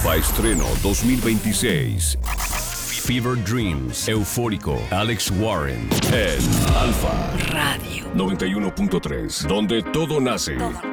Nueva estreno 2026. Fever Dreams, Eufórico, Alex Warren, en Alfa Radio 91.3, donde todo nace.